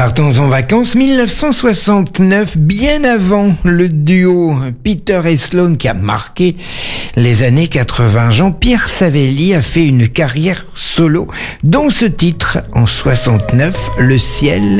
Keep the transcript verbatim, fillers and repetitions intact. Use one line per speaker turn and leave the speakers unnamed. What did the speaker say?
Partons en vacances, mille neuf cent soixante-neuf, bien avant le duo Peter et Sloan qui a marqué les années quatre-vingts. Jean-Pierre Savelli a fait une carrière solo, dont ce titre en soixante-neuf, Le ciel